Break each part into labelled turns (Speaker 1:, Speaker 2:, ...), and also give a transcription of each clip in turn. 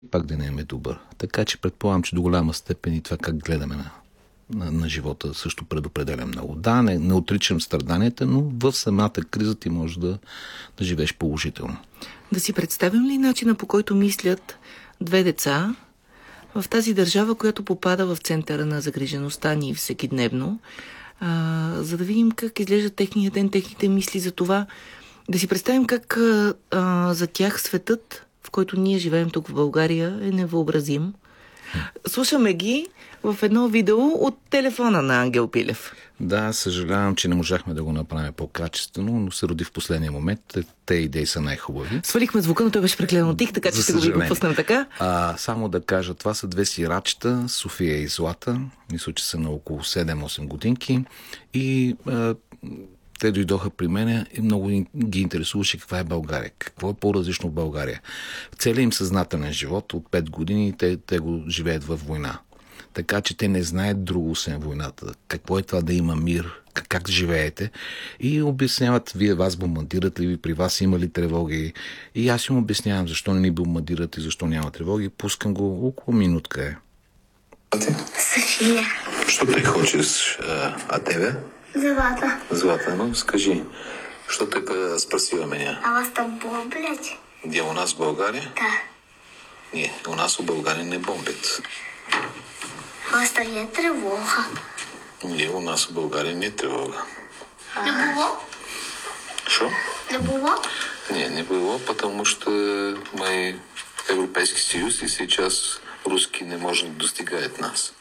Speaker 1: пак да не е добър. Така че предполагам, че до голяма степен и това как гледаме на живота също предопределя много. Да, не отричам страданията, но в самата криза ти можеш да живееш положително.
Speaker 2: Да си представим ли начина, по който мислят две деца в тази държава, която попада в центъра на загрижеността ни всекидневно, за да видим как изглежда техния ден, техните мисли за това. Да си представим как за тях светът, в който ние живеем тук в България, е невъобразим. Слушаме ги в едно видео от телефона на Ангел Пилев.
Speaker 1: Да, съжалявам, че не можахме да го направим по-качествено, но се роди в последния момент. Те идеи са най-хубави.
Speaker 2: Свалихме звука, но той беше преклено тих, така че ще го ви попуснем така.
Speaker 1: Само да кажа, това са две сирачета, София и Злата. Мисля, че са на около 7-8 годинки. И те дойдоха при мен и много ги интересуваше каква е България. Какво е по-различно в България. Целият им съзнателен живот от 5 години те го живеят във война. Така че те не знаят друго освен войната. Какво е това да има мир, как живеете. И обясняват, вие вас бомбардират ли, при вас има ли тревоги. И аз им обяснявам защо не ни бомбардират и защо няма тревоги. Пускам го около минутка.
Speaker 3: София.
Speaker 1: Что ты хочешь от тебе?
Speaker 3: Злата.
Speaker 1: Злата, ну скажи, что ты спросила меня?
Speaker 3: А вас там бомблять?
Speaker 1: Где, у нас в България?
Speaker 3: Да.
Speaker 1: Не, у нас в България не бомбят.
Speaker 3: А вас там е тревога?
Speaker 1: Не, у нас в България не тревога.
Speaker 3: Не было?
Speaker 1: Что?
Speaker 3: Не было?
Speaker 1: Не было, потому что мы Европейский Союз и сейчас русские не может достигать нас.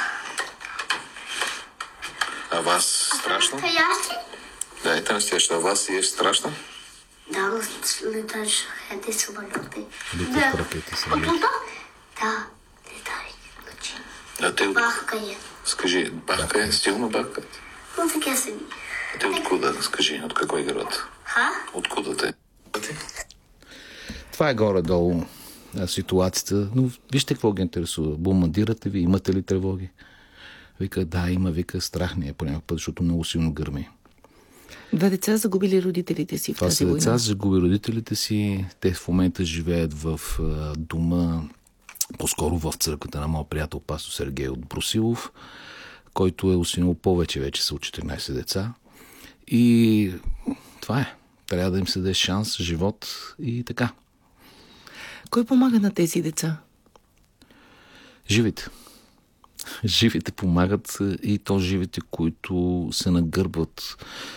Speaker 1: А вас страшно?
Speaker 3: Настоящий?
Speaker 1: Да, это настоящее. А вас есть страшно?
Speaker 3: Да, летают шахеды, самолеты.
Speaker 1: Летят ракети, самолети.
Speaker 3: Оттуда? Да, летают. Ночи.
Speaker 1: А ты
Speaker 3: Бахкает.
Speaker 1: скажи, бахкает, сильно бахкает?
Speaker 3: Ну, такие сами.
Speaker 1: А ты откуда? Скажи, от какой город? Откуда ты? Това е горе-долу ситуацията. Но вижте какво ги интересува. Бомбардирате ви, имате ли тревоги? Вика, да, има, вика, страх ни е по някакъв път, защото много силно гърми.
Speaker 2: Две деца загубили родителите си в тази война.
Speaker 1: Това са деца, загубили родителите си. Те в момента живеят в дома, по-скоро в църквата на моят приятел пастор Сергей от Брусилов, който е осиновил повече, вече са от 14 деца. И това е. Трябва да им се даде шанс, живот и така.
Speaker 2: Кой помага на тези деца?
Speaker 1: Живите. Живите помагат и то живите, които се нагърбват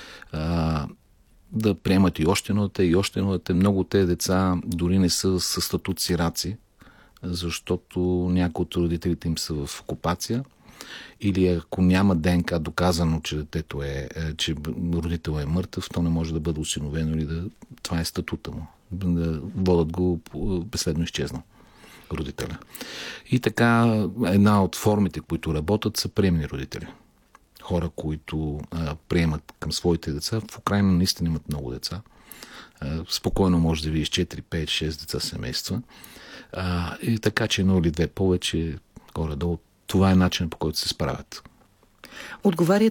Speaker 1: да приемат и още едно дете, и още едно дете. Много от тези деца дори не са със статут сираци, защото някои от родителите им са в окупация. Или ако няма ДНК доказано, че детето че родител е мъртъв, то не може да бъде осиновено или това е статута му. Да водят го безследно изчезнал родителя. И така, една от формите, които работят, са приемни родители. Хора, които приемат към своите деца. В Украйна наистина имат много деца. Спокойно може да видиш 4, 5, 6 деца семейства. И така, че едно или две повече, горе-долу, това е начинът, по който се справят.
Speaker 2: Отговарят